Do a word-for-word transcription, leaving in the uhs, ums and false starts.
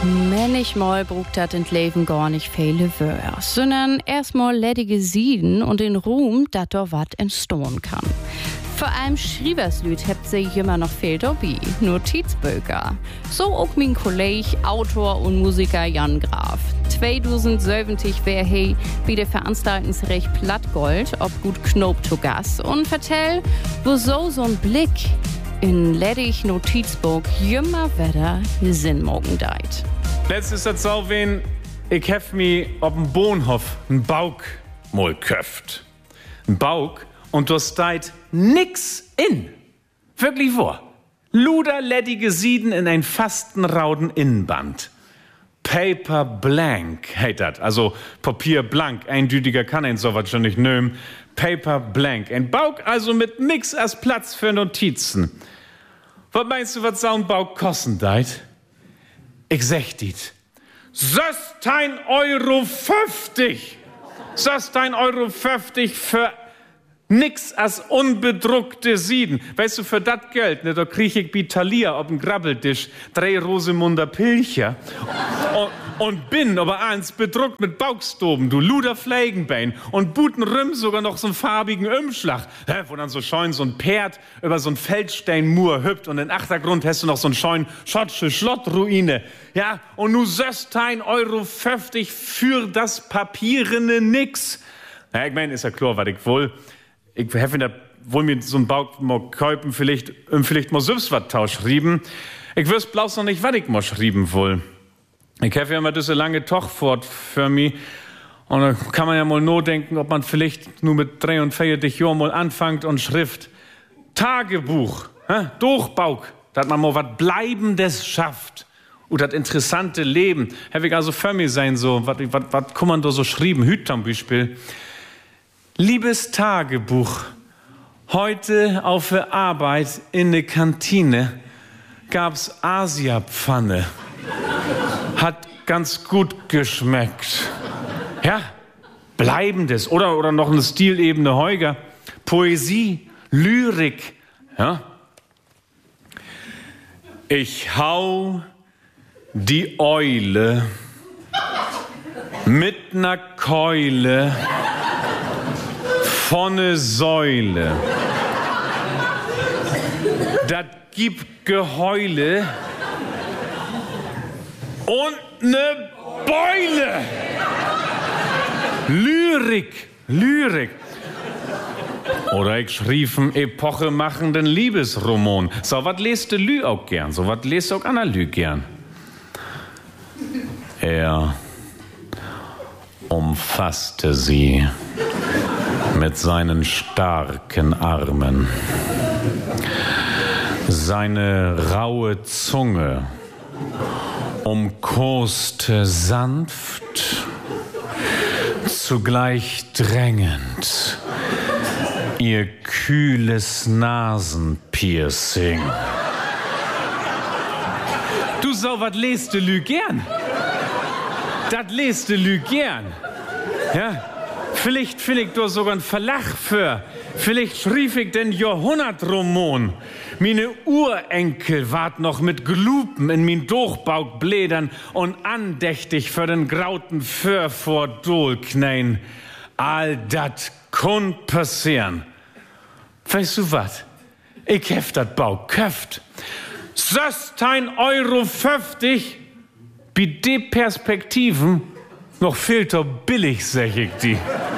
Manchmal brucht dat in Leben gar nicht viele Wörter, sondern erstmal ledige Sieden und den Ruhm, dat da wat entstehen kann. Vor allem Schreiberslüd habt sich immer noch viel dabei, Notizböcker. So auch mein Kollege, Autor und Musiker Jan Graf. zweitausendsiebzig wär he bei der Veranstaltungsrecht Plattgold ob gut Knob zu Gast und vertell, wo so so ein Blick in ledig Notizbuch jümmer Wetter Sinn morgen deit. Letztes ist so wen, ich hef mi ob n Bohnhof n Bauk mal köft. N Bauk und du steit nix in. Wirklich wahr. Luder ledige Sieden in ein fastenrauden Innenband. Paper blank heißt das, also Papier blank, eindütiger kann ein sowas schon nicht nehmen. Paper blank, ein Bauk also mit nix als Platz für Notizen. Was meinst du, was so ein Bauk kosten deit? Ich sag dit, sechzehn Euro fünfzig. sechzehn Euro fünfzig für nix als unbedruckte Sieden. Weißt du, für dat Geld, ne, da krieg ich bi Thalia auf dem Grabbeltisch drei Rosemunder Pilcher und, und bin aber eins bedruckt mit Baukstoben, du Luder Fleigenbein und Buten Rüm sogar noch so einen farbigen Umschlag, hä, wo dann so scheun so ein Pferd über so ein Feldsteinmur hüpft und im Achtergrund hast du noch so einen scheuen schottische Schlottruine. Ja, und nu sechzehn Euro fünfzig für das papierene Nix. Ja, ich mein, ist ja klar, was ich wohl. Ich habe da wohl mir so ein Bauk mal kaufen, vielleicht, um vielleicht mal selbst was tauschrieben. Ich wüsste bloß noch nicht, was ich mal schrieben will. Ich habe ja immer diese lange Tochfort für mich. Und da kann man ja mal nur denken, ob man vielleicht nur mit drei und vierzig Jahren mal anfängt und schrift. Tagebuch, hä? Durchbauk, dass man mal was Bleibendes schafft. Und das interessante Leben. Habe ich also für mich sein, so, was kann man da so schreiben? Hüt zum Beispiel. Liebes Tagebuch, heute auf der Arbeit in der Kantine gab's Asiapfanne. Hat ganz gut geschmeckt. Ja, Bleibendes oder, oder noch eine Stilebene Heuger. Poesie, Lyrik. Ja. Ich hau die Eule mit ner Keule von ne Säule. Das gibt Geheule und ne Beule. Lyrik, Lyrik. Oder ich schrieb einen epochemachenden Liebesroman. So was lest du Lü auch gern, so was lest auch Anna Lü gern. Er umfasste sie mit seinen starken Armen. Seine raue Zunge umkoste sanft, zugleich drängend, ihr kühles Nasenpiercing. Du so wat lest du Lü gern? Dat lest du Lü gern. Ja? Vielleicht finde ich sogar ein Verlag für. Vielleicht schrieb ich den Jahrhundertroman. Meine Urenkel wart noch mit Glupen in min Durchbauk blädern und andächtig für den grauten Föhr vor Dol knäin. All dat kun passieren. Weißt du wat? Ich hef dat Bau köft. sechzehn Euro fünfzig. Bei de Perspektiven noch viel zu billig, sag ich die.